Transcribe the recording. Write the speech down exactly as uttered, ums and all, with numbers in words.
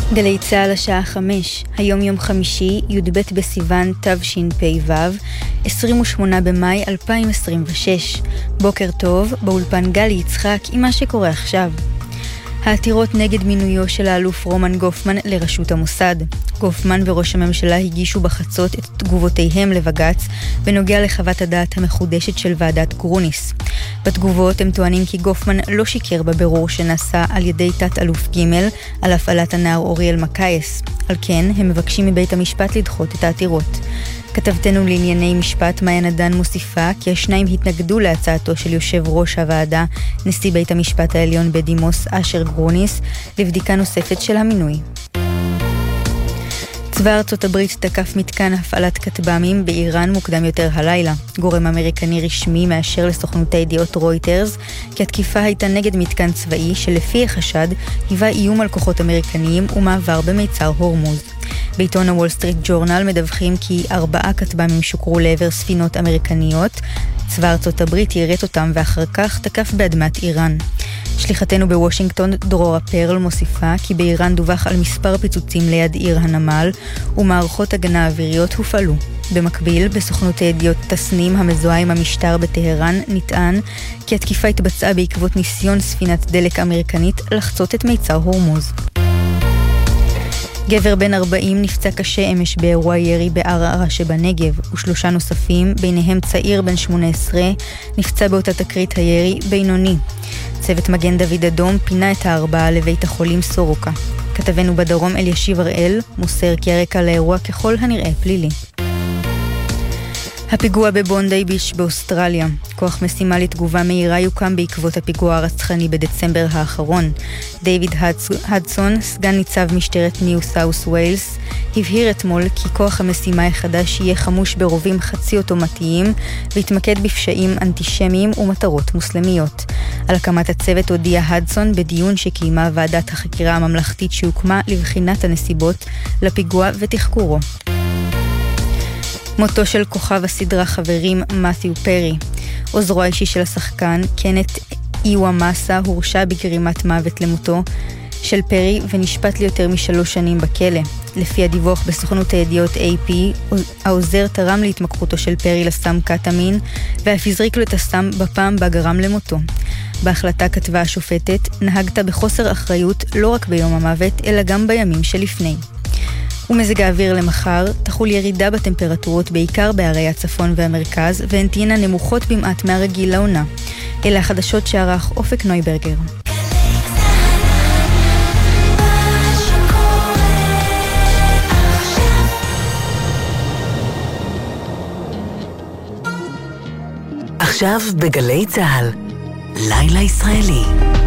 גלי צהל השעה חמש, היום יום חמישי, י"ב בסיוון תשפ"ו, עשרים ושמונה במאי אלפיים עשרים ושש. בוקר טוב, באולפן גלי יצחק עם מה שקורה עכשיו. העתירות נגד מינויו של האלוף רומן גופמן לראשות המוסד. גופמן וראש הממשלה הגישו בחצות את תגובותיהם לבג"ץ בנוגע לחוות הדעת המחודשת של ועדת גרוניס. בתגובות הם טוענים כי גופמן לא שיקר בבירור שנעשה על ידי תת אלוף ג' על הפעלת הנער אוריאל מקייס. על כן הם מבקשים מבית המשפט לדחות את העתירות. כתבתנו לענייני משפט מאיה נדן מוסיפה כי השניים התנגדו להצעתו של יושב ראש הוועדה, נשיא בית המשפט העליון בדימוס אשר גרוניס, לבדיקה נוספת של המינוי. צבא ארצות הברית תקף מתקן הפעלת כטב"מים באיראן מוקדם יותר הלילה. גורם אמריקני רשמי מאשר לסוכנות הידיעות רויטרס כי התקיפה הייתה נגד מתקן צבאי שלפי החשד היווה איום על כוחות אמריקניים ומעבר במיצר הורמוז. בעיתון הוול סטריט ג'ורנל מדווחים כי ארבעה כטב"מים שוקרו לעבר ספינות אמריקניות. צבא ארצות הברית ירט אותם ואחר כך תקף באדמת איראן. שליחתנו בוושינגטון דרורה פרל מוסיפה כי באיראן דווח על מספר פיצוצים ליד עיר הנמל ומערכות הגנה אוויריות הופעלו. במקביל, בסוכנות הידיעות תסנים המזוהה עם המשטר בטהרן נטען כי התקיפה התבצעה בעקבות ניסיון ספינת דלק אמריקנית לחצות את מיצר הורמוז. גבר בן ארבעים נפצע קשה אמש באירוע ירי בערערה שבנגב, ושלושה נוספים, ביניהם צעיר בן שמונה עשרה, נפצע באותה תקרית הירי בינוני. צוות מגן דוד אדום פינה את הארבעה לבית החולים סורוקה. כתבנו בדרום אלישיב הראל מוסר כי הרקע לאירוע ככל הנראה פלילי. הפיגוע בבונדי ביץ' באוסטרליה. כוח משימה לתגובה מהירה יוקם בעקבות הפיגוע הרצחני בדצמבר האחרון. דיוויד הדסון, סגן ניצב משטרת ניו סאוס ווילס, הבהיר אתמול כי כוח המשימה החדש יהיה חמוש ברובים חצי אוטומטיים והתמקד בפשעים אנטישמיים ומטרות מוסלמיות. על הקמת הצוות הודיע הדסון בדיון שקיימה ועדת החקירה הממלכתית שהוקמה לבחינת הנסיבות לפיגוע ותחקורו. מותו של כוכב הסדרה חברים מת'יו פרי. עוזרו האישי של השחקן, קנט איוואמאסה, הורשע בגרימת מוות למותו של פרי ונשפט ליותר משלוש שנים בכלא. לפי הדיווח בסוכנות הידיעות איי פי, העוזר תרם להתמכרותו של פרי לסם קטמין ואף הזריק לו את הסם בפעם בה גרם למותו. בהחלטה כתבה השופטת, נהגת בחוסר אחריות לא רק ביום המוות אלא גם בימים שלפני. ומזג האוויר למחר, תחול ירידה בטמפרטורות בעיקר בערי הצפון והמרכז, והן תהיינה נמוכות במעט מהרגיל לעונה. אלה החדשות שערך אופק נויברגר. עכשיו בגלי צהל, לילה ישראלי.